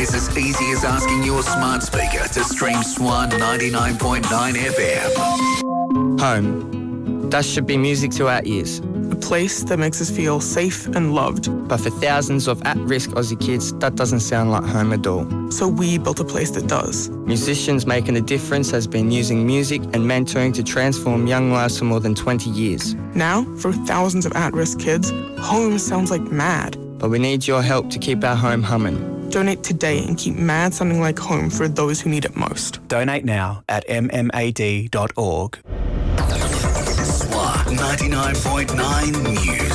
is as easy as asking your smart speaker to stream Swan 99.9 FM. Home. That should be music to our ears. A place that makes us feel safe and loved. But for thousands of at-risk Aussie kids, that doesn't sound like home at all. So we built a place that does. Musicians Making a Difference has been using music and mentoring to transform young lives for more than 20 years. Now, for thousands of at-risk kids, home sounds like mad. But we need your help to keep our home humming. Donate today and keep mad sounding like home for those who need it most. Donate now at mmad.org. Swan 99.9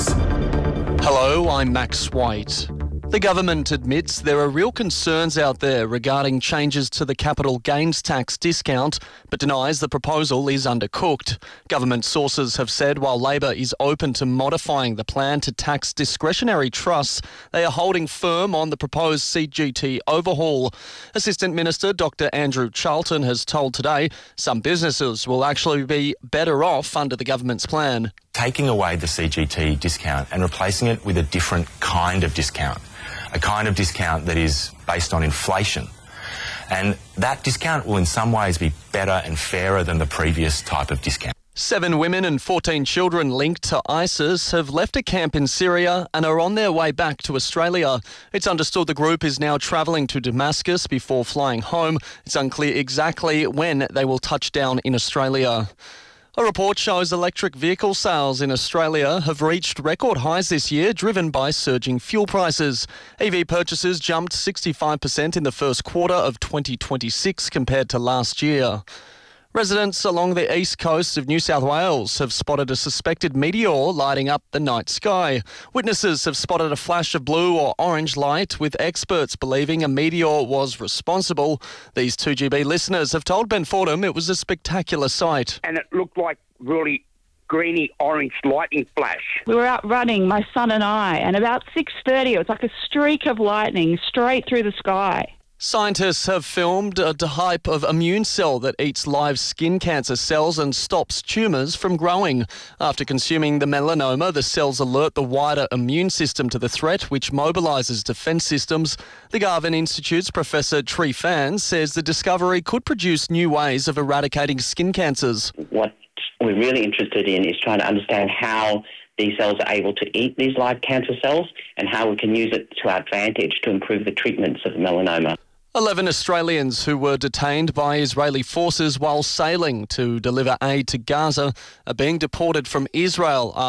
News. Hello, I'm Max White. The government admits there are real concerns out there regarding changes to the capital gains tax discount, but denies the proposal is undercooked. Government sources have said while Labor is open to modifying the plan to tax discretionary trusts, they are holding firm on the proposed CGT overhaul. Assistant Minister Dr Andrew Charlton has told Today some businesses will actually be better off under the government's plan. Taking away the CGT discount and replacing it with a different kind of discount. A kind of discount that is based on inflation. And that discount will in some ways be better and fairer than the previous type of discount. 7 women and 14 children linked to ISIS have left a camp in Syria and are on their way back to Australia. It's understood the group is now travelling to Damascus before flying home. It's unclear exactly when they will touch down in Australia. A report shows electric vehicle sales in Australia have reached record highs this year, driven by surging fuel prices. EV purchases jumped 65% in the first quarter of 2026 compared to last year. Residents along the east coast of New South Wales have spotted a suspected meteor lighting up the night sky. Witnesses have spotted a flash of blue or orange light, with experts believing a meteor was responsible. These 2GB listeners have told Ben Fordham it was a spectacular sight. And it looked like really greeny orange lightning flash. We were out running, my son and I, and about 6:30 it was like a streak of lightning straight through the sky. Scientists have filmed a type of immune cell that eats live skin cancer cells and stops tumours from growing. After consuming the melanoma, the cells alert the wider immune system to the threat, which mobilises defence systems. The Garvan Institute's Professor Tree Fan says the discovery could produce new ways of eradicating skin cancers. What we're really interested in is trying to understand how these cells are able to eat these live cancer cells and how we can use it to our advantage to improve the treatments of melanoma. 11 Australians who were detained by Israeli forces while sailing to deliver aid to Gaza are being deported from Israel